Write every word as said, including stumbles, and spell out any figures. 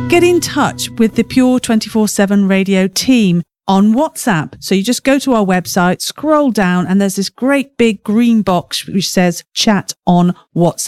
get in touch with the Pure twenty-four seven Radio team on WhatsApp. So you just go to our website, scroll down, and there's this great big green box which says chat on WhatsApp.